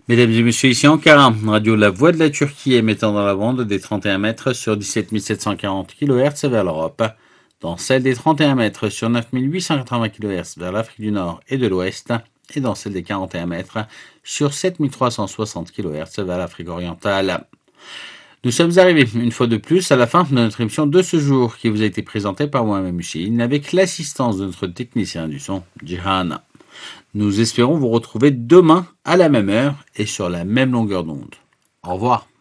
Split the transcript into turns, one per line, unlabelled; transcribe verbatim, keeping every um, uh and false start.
Mesdames et messieurs, ici Ankara, radio La Voix de la Turquie émettant dans la bande des trente et un mètres sur dix-sept mille sept cent quarante kilohertz vers l'Europe, dans celle des trente et un mètres sur neuf mille huit cent quatre-vingts kilohertz vers l'Afrique du Nord et de l'Ouest, et dans celle des quarante et un mètres sur sept mille trois cent soixante kilohertz vers l'Afrique orientale. Nous sommes arrivés une fois de plus à la fin de notre émission de ce jour qui vous a été présentée par moi-même Hussein avec l'assistance de notre technicien du son, Jihan. Nous espérons vous retrouver demain à la même heure et sur la même longueur d'onde. Au revoir.